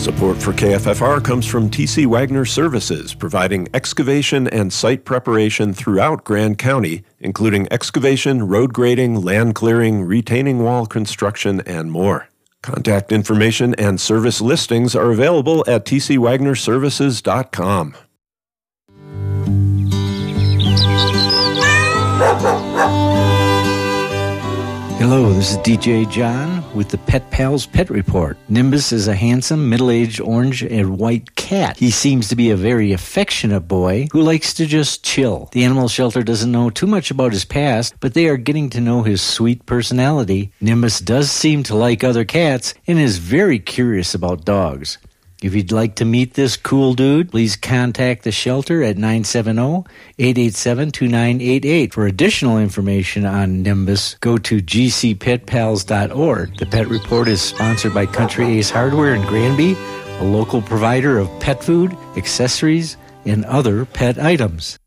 Support for KFFR comes from T.C. Wagner Services, providing excavation and site preparation throughout Grand County, including excavation, road grading, land clearing, retaining wall construction, and more. Contact information and service listings are available at tcwagnerservices.com. Hello, this is DJ John with the Pet Pals Pet Report. Nimbus is a handsome, middle-aged orange and white cat. He seems to be a very affectionate boy who likes to just chill. The animal shelter doesn't know too much about his past, but they are getting to know his sweet personality. Nimbus does seem to like other cats and is very curious about dogs. If you'd like to meet this cool dude, please contact the shelter at 970-887-2988. For additional information on Nimbus, go to gcpetpals.org. The Pet Report is sponsored by Country Ace Hardware in Granby, a local provider of pet food, accessories, and other pet items.